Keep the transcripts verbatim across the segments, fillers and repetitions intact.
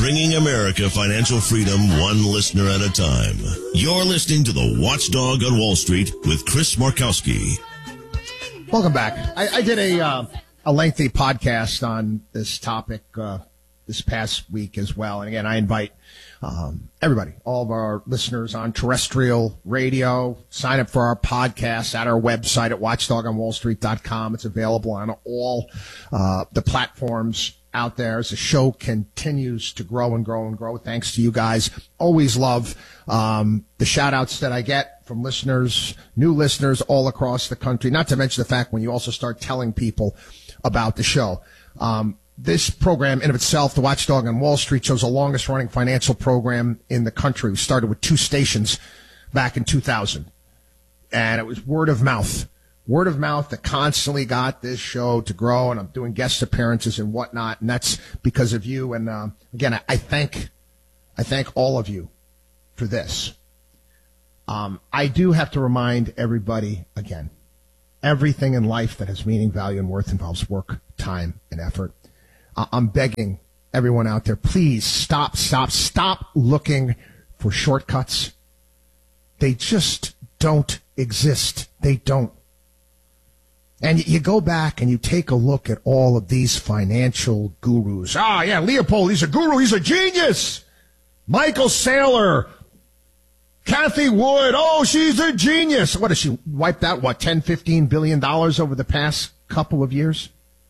bringing America financial freedom one listener at a time. You're listening to The Watchdog on Wall Street with Chris Markowski. Welcome back. I, I did a uh, a lengthy podcast on this topic uh, this past week as well. And again, I invite um, everybody, all of our listeners on terrestrial radio, sign up for our podcast at our website at watchdog on wall street dot com. It's available on all uh, the platforms out there as the show continues to grow and grow and grow. Thanks to you guys. Always love um, the shout outs that I get from listeners, new listeners all across the country, not to mention the fact when you also start telling people about the show. Um, this program in of itself, the Watchdog on Wall Street, shows the longest running financial program in the country. We started with two stations back in two thousand, and it was word of mouth. Word of mouth that constantly got this show to grow, and I'm doing guest appearances and whatnot, and that's because of you. And uh, again, I, I thank, I thank all of you for this. Um, I do have to remind everybody again: everything in life that has meaning, value, and worth involves work, time, and effort. Uh, I'm begging everyone out there, please stop, stop, stop looking for shortcuts. They just don't exist. They don't. And you go back and you take a look at all of these financial gurus. Ah, yeah, Leopold, he's a guru. He's a genius. Michael Saylor. Kathy Wood. Oh, she's a genius. What has she wiped out, what, ten, fifteen billion dollars over the past couple of years?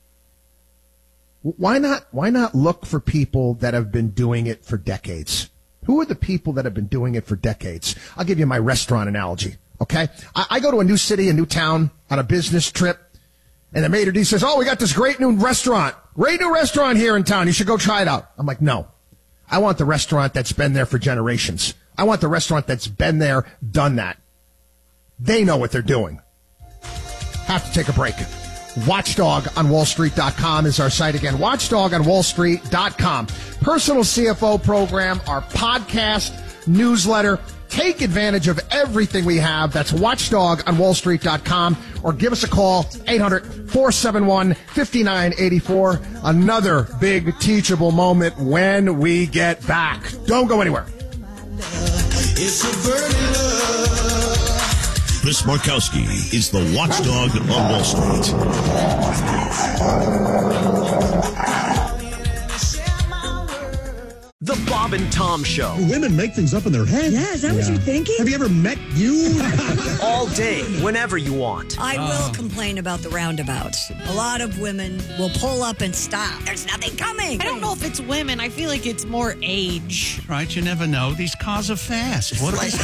Why not, why not look for people that have been doing it for decades? Who are the people that have been doing it for decades? I'll give you my restaurant analogy. Okay, I, I go to a new city, a new town on a business trip, and the maitre d' says, oh, we got this great new restaurant, great new restaurant here in town. You should go try it out. I'm like, no, I want the restaurant that's been there for generations. I want the restaurant that's been there, done that. They know what they're doing. Have to take a break. watchdog on wall street dot com is our site again. watchdog on wall street dot com. Personal C F O program, our podcast, newsletter. Take advantage of everything we have. That's watchdog on wall street dot com, or give us a call, eight hundred, four seven one, five nine eight four. Another big teachable moment when we get back. Don't go anywhere. It's a burning love. Chris Markowski is the Watchdog on Wall Street. The Bob and Tom Show. Women make things up in their head. Yeah, is that yeah. what you're thinking? Have you ever met you? All day, whenever you want. I will complain about the roundabouts. A lot of women will pull up and stop. There's nothing coming. I don't know if it's women. I feel like it's more age. Right, you never know. These cars are fast. What they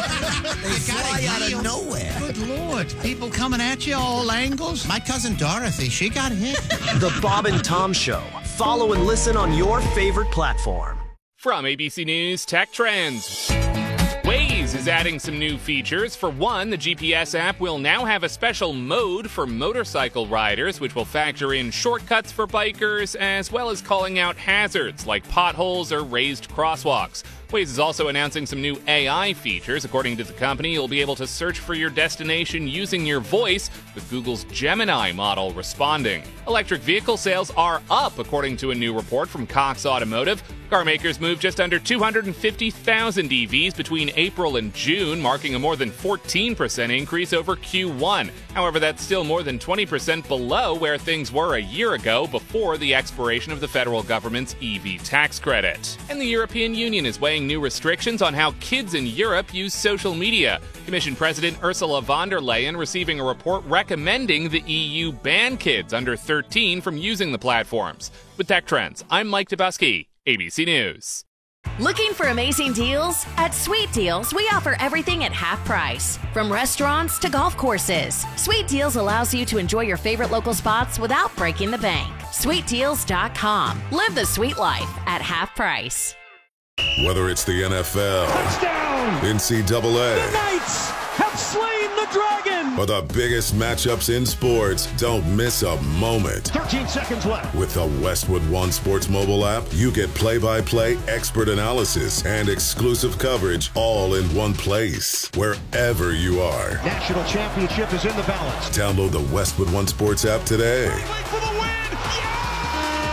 fly out of nowhere. Good Lord. People coming at you all angles. My cousin Dorothy, she got hit. The Bob and Tom Show. Follow and listen on your favorite platform. From A B C News Tech Trends. Waze is adding some new features. For one, the G P S app will now have a special mode for motorcycle riders, which will factor in shortcuts for bikers, as well as calling out hazards like potholes or raised crosswalks. Waze is also announcing some new A I features. According to the company, you'll be able to search for your destination using your voice, with Google's Gemini model responding. Electric vehicle sales are up, according to a new report from Cox Automotive. Car makers moved just under two hundred fifty thousand E Vs between April and June, marking a more than fourteen percent increase over Q one. However, that's still more than twenty percent below where things were a year ago, before the expiration of the federal government's E V tax credit. And the European Union is weighing new restrictions on how kids in Europe use social media. Commission President Ursula von der Leyen receiving a report recommending the E U ban kids under thirteen from using the platforms. With Tech Trends, I'm Mike Dubusky, A B C News. Looking for amazing deals? At Sweet Deals, we offer everything at half price. From restaurants to golf courses, Sweet Deals allows you to enjoy your favorite local spots without breaking the bank. sweet deals dot com. Live the sweet life at half price. Whether it's the N F L, touchdown, N C double A, the Knights have slain the dragon, or the biggest matchups in sports, don't miss a moment. thirteen seconds left. With the Westwood One Sports mobile app, you get play-by-play, expert analysis, and exclusive coverage all in one place, wherever you are. National championship is in the balance. Download the Westwood One Sports app today. For the win. Yeah!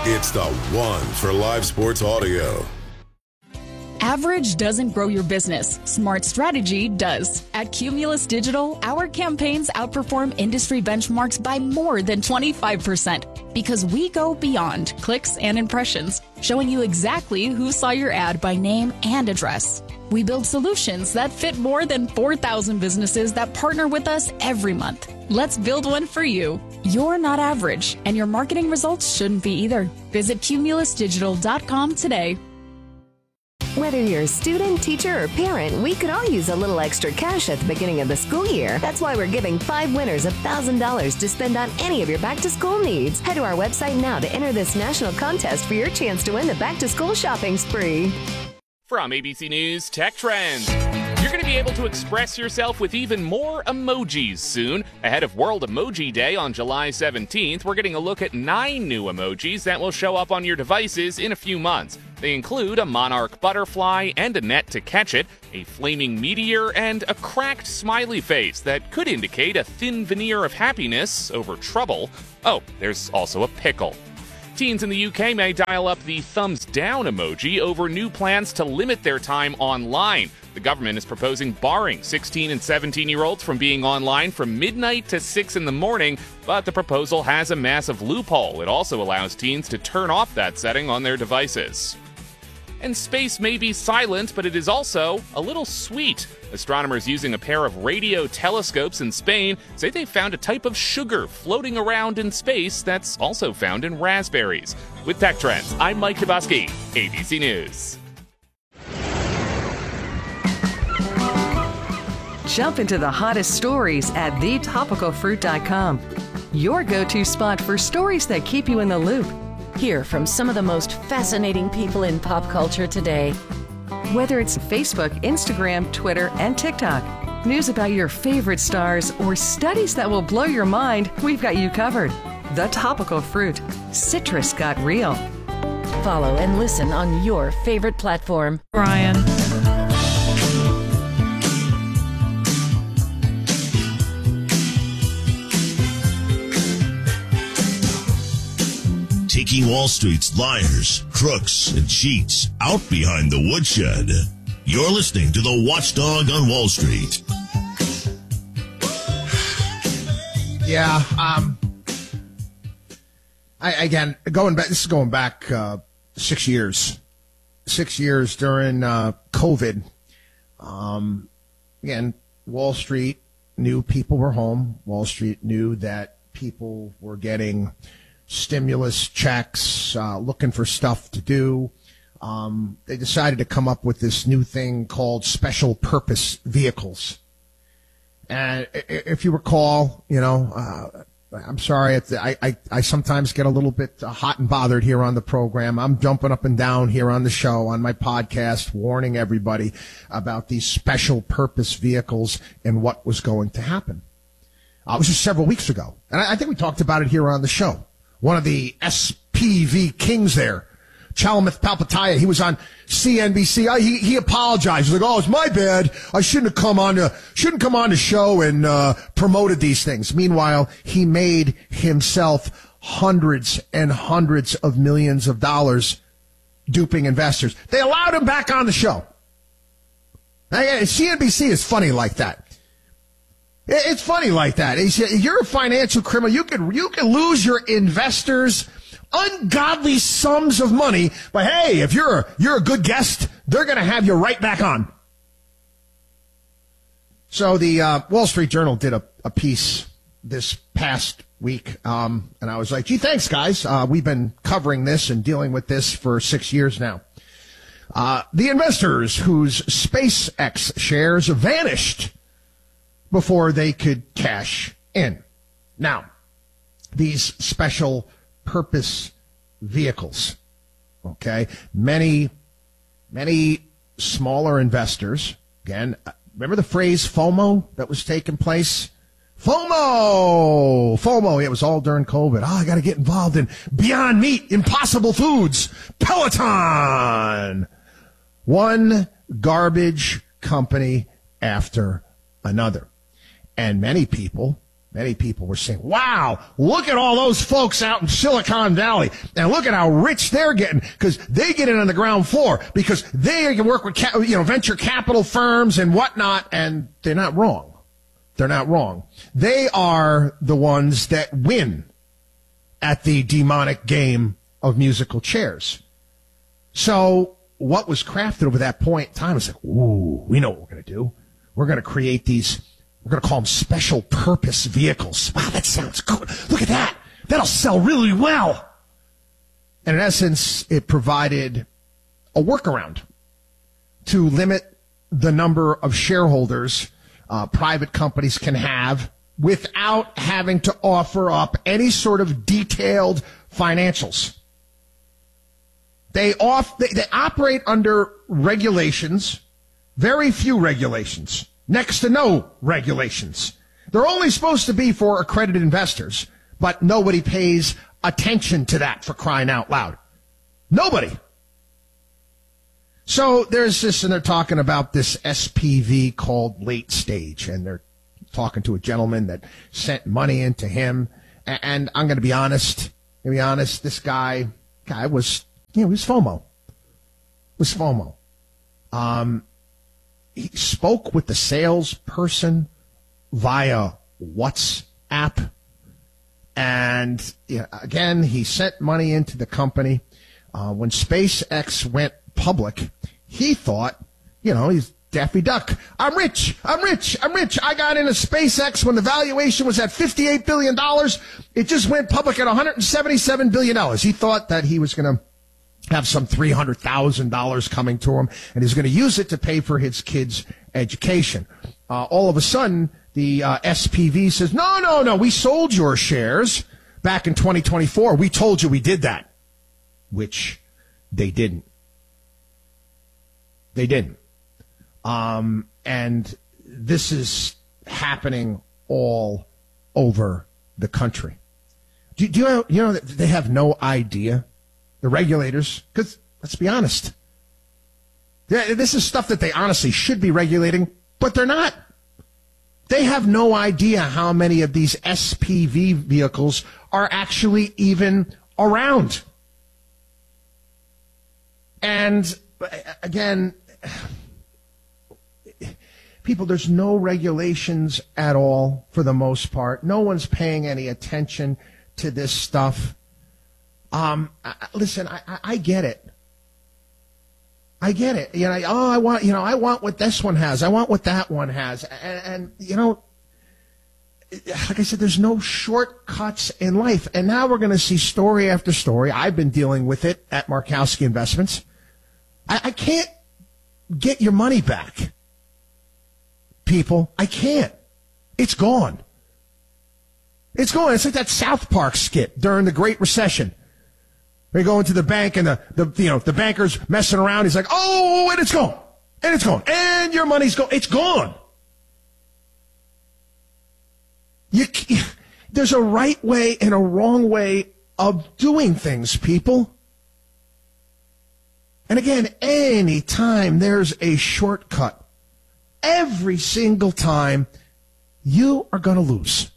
It's the one for live sports audio. Average doesn't grow your business. Smart strategy does. At Cumulus Digital, our campaigns outperform industry benchmarks by more than twenty-five percent because we go beyond clicks and impressions, showing you exactly who saw your ad by name and address. We build solutions that fit more than four thousand businesses that partner with us every month. Let's build one for you. You're not average, and your marketing results shouldn't be either. Visit cumulus digital dot com today. Whether you're a student, teacher, or parent, we could all use a little extra cash at the beginning of the school year. That's why we're giving five winners one thousand dollars to spend on any of your back-to-school needs. Head to our website now to enter this national contest for your chance to win the back-to-school shopping spree. From A B C News Tech Trends. You're going to be able to express yourself with even more emojis soon. Ahead of World Emoji Day on July seventeenth, we're getting a look at nine new emojis that will show up on your devices in a few months. They include a monarch butterfly and a net to catch it, a flaming meteor, and a cracked smiley face that could indicate a thin veneer of happiness over trouble. Oh, there's also a pickle. Teens in the U K may dial up the thumbs down emoji over new plans to limit their time online. The government is proposing barring sixteen and seventeen-year-olds from being online from midnight to six in the morning, but the proposal has a massive loophole. It also allows teens to turn off that setting on their devices. And space may be silent, but it is also a little sweet. Astronomers using a pair of radio telescopes in Spain say they found a type of sugar floating around in space that's also found in raspberries. With Tech Trends, I'm Mike Dabowski, A B C News. Jump into the hottest stories at the topical fruit dot com. Your go-to spot for stories that keep you in the loop. Hear from some of the most fascinating people in pop culture today. Whether it's Facebook, Instagram, Twitter, and TikTok, news about your favorite stars, or studies that will blow your mind, we've got you covered. The Topical Fruit. Citrus got real. Follow and listen on your favorite platform. Brian. Taking Wall Street's liars, crooks, and cheats out behind the woodshed. You're listening to the Watchdog on Wall Street. Yeah, um, I, again, going back, this is going back uh, six years. Six years during uh, COVID. Um, again, Wall Street knew people were home. Wall Street knew that people were getting stimulus checks, uh, looking for stuff to do. Um, they decided to come up with this new thing called special purpose vehicles. And if you recall, you know, uh, I'm sorry, I, I, I sometimes get a little bit hot and bothered here on the program. I'm jumping up and down here on the show, on my podcast, warning everybody about these special purpose vehicles and what was going to happen. Uh, it was just several weeks ago. And I, I think we talked about it here on the show. One of the S P V kings there, Chalamet Palpataya, he was on C N B C. I, he, he apologized. He's like, oh, it's my bad. I shouldn't have come on to, shouldn't come on the show and, uh, promoted these things. Meanwhile, he made himself hundreds and hundreds of millions of dollars duping investors. They allowed him back on the show. Now, C N B C is funny like that. It's funny like that. You're a financial criminal. You can, you can lose your investors ungodly sums of money, but hey, if you're a, you're a good guest, they're going to have you right back on. So the uh, Wall Street Journal did a, a piece this past week, um, and I was like, gee, thanks, guys. Uh, we've been covering this and dealing with this for six years now. Uh, the investors whose SpaceX shares vanished before they could cash in. Now, these special purpose vehicles, okay? Many, many smaller investors, again, remember the phrase FOMO that was taking place? FOMO! FOMO, it was all during COVID. Oh, I got to get involved in Beyond Meat, Impossible Foods, Peloton. One garbage company after another. And many people, Many people were saying, wow, look at all those folks out in Silicon Valley, and look at how rich they're getting, because they get in on the ground floor, because they can work with you know venture capital firms and whatnot, and they're not wrong. They're not wrong. They are the ones that win at the demonic game of musical chairs. So what was crafted over that point in time is like, ooh, we know what we're going to do. We're going to create these... We're going to call them special purpose vehicles. Wow, that sounds good. Look at that. That'll sell really well. And in essence, it provided a workaround to limit the number of shareholders uh, private companies can have without having to offer up any sort of detailed financials. They off they, they operate under regulations, very few regulations. Next to no regulations. They're only supposed to be for accredited investors, but nobody pays attention to that, for crying out loud. Nobody. So there's this, and they're talking about this S P V called Late Stage, and they're talking to a gentleman that sent money into him. And I'm going to be honest, to be honest, this guy, guy was, you know, he was FOMO. Was FOMO. Um, He spoke with the salesperson via WhatsApp. And yeah, again, he sent money into the company. Uh, when SpaceX went public, he thought, you know, he's Daffy Duck. I'm rich. I'm rich. I'm rich. I got into SpaceX when the valuation was at fifty-eight billion dollars. It just went public at one hundred seventy-seven billion dollars. He thought that he was going to have some three hundred thousand dollars coming to him, and he's going to use it to pay for his kids' education. Uh, all of a sudden, the uh, S P V says, no, no, no, we sold your shares back in twenty twenty-four. We told you we did that, which they didn't. They didn't. Um, and this is happening all over the country. Do, do you know, you know that they have no idea? The regulators, because let's be honest, this is stuff that they honestly should be regulating, but they're not. They have no idea how many of these S P V vehicles are actually even around. And again, people, there's no regulations at all for the most part. No one's paying any attention to this stuff. Um, listen, I, I, I get it. I get it. You know, oh, I want, you know, I want what this one has. I want what that one has. And, and, you know, like I said, there's no shortcuts in life. And now we're going to see story after story. I've been dealing with it at Markowski Investments. I, I can't get your money back, people. I can't. It's gone. It's gone. It's like that South Park skit during the Great Recession. They go into the bank and the, the you know the banker's messing around. He's like, oh, and it's gone, and it's gone, and your money's gone. It's gone. You, there's a right way and a wrong way of doing things, people. And again, any time there's a shortcut, every single time, you are going to lose.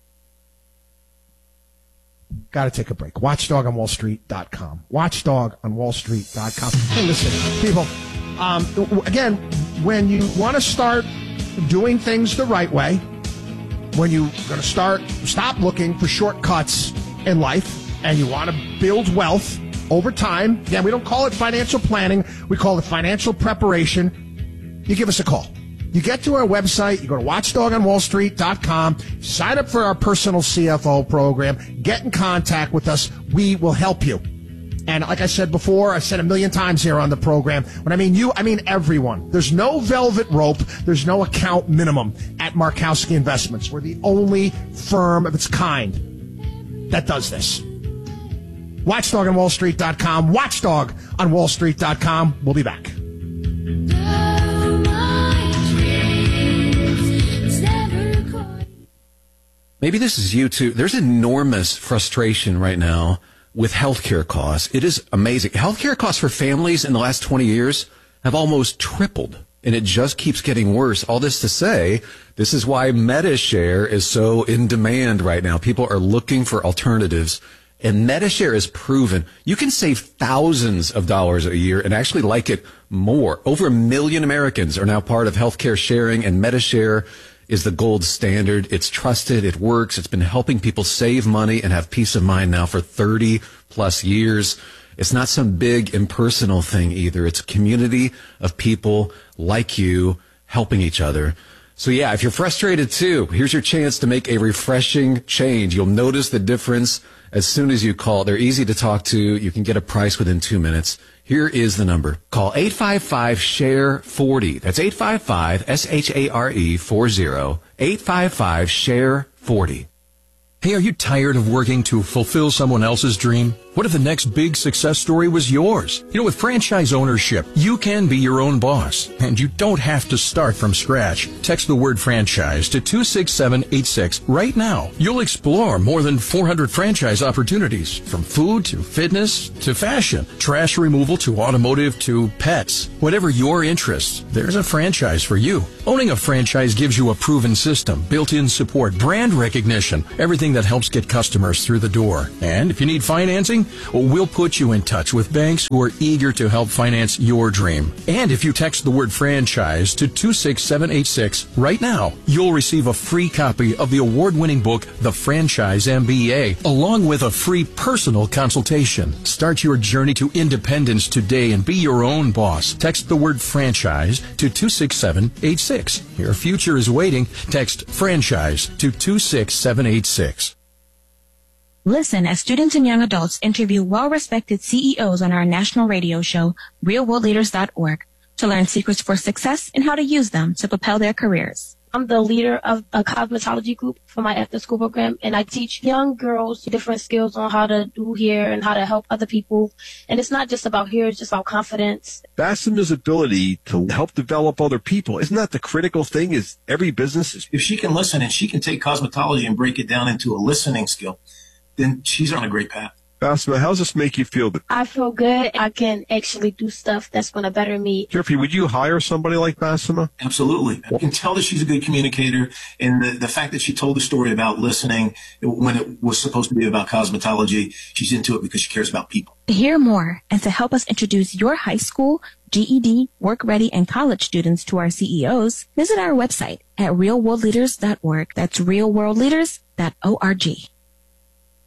Got to take a break. watchdog on wall street dot com. watchdog on wall street dot com. Hey, listen, people, um, again, when you want to start doing things the right way, when you're going to start, stop looking for shortcuts in life, and you want to build wealth over time, again, we don't call it financial planning, we call it financial preparation, you give us a call. You get to our website, you go to watchdog on wall street dot com, sign up for our personal C F O program, get in contact with us, we will help you. And like I said before, I said a million times here on the program, when I mean you, I mean everyone. There's no velvet rope, there's no account minimum at Markowski Investments. We're the only firm of its kind that does this. watchdog on wall street dot com, watchdog on wall street dot com. We'll be back. Maybe this is you too. There's enormous frustration right now with healthcare costs. It is amazing. Healthcare costs for families in the last twenty years have almost tripled. and it just keeps getting worse. All this to say, this is why MediShare is so in demand right now. People are looking for alternatives, and MediShare is proven you can save thousands of dollars a year and actually like it more. Over a million Americans are now part of healthcare sharing, and MediShare is the gold standard. It's trusted. It works. It's been helping people save money and have peace of mind now for thirty plus years. It's not some big impersonal thing either. It's a community of people like you helping each other. So yeah, if you're frustrated too, here's your chance to make a refreshing change. You'll notice the difference as soon as you call. They're easy to talk to. You can get a price within two minutes. Here is the number. Call eight five five, S H A R E, forty. That's eight five five, S H A R E, forty. eight five five, S H A R E, forty. Hey, are you tired of working to fulfill someone else's dream? What if the next big success story was yours? You know, with franchise ownership, you can be your own boss, and you don't have to start from scratch. Text the word franchise to two six seven eight six right now. You'll explore more than four hundred franchise opportunities, from food to fitness to fashion, trash removal to automotive to pets. Whatever your interests, there's a franchise for you. Owning a franchise gives you a proven system, built-in support, brand recognition, everything that helps get customers through the door. And if you need financing, well, we'll put you in touch with banks who are eager to help finance your dream. And if you text the word franchise to two six seven eight six right now, you'll receive a free copy of the award-winning book, The Franchise M B A, along with a free personal consultation. Start your journey to independence today and be your own boss. Text the word franchise to two six seven eight six. Your future is waiting. Text franchise to two six seven eight six. Listen as students and young adults interview well-respected C E Os on our national radio show, real world leaders dot org, to learn secrets for success and how to use them to propel their careers. I'm the leader of a cosmetology group for my after-school program, and I teach young girls different skills on how to do hair and how to help other people. And it's not just about hair, it's just about confidence. Bassema's ability to help develop other people, isn't that the critical thing? Is every business is... If she can listen and she can take cosmetology and break it down into a listening skill, then she's on a great path. Bassema, how does this make you feel? I feel good. I can actually do stuff that's going to better me. Jeffrey, would you hire somebody like Bassema? Absolutely. I can tell that she's a good communicator, and the, the fact that she told the story about listening when it was supposed to be about cosmetology, she's into it because she cares about people. To hear more and to help us introduce your high school, G E D, work-ready, and college students to our C E Os, visit our website at real world leaders dot org. That's real world leaders dot org.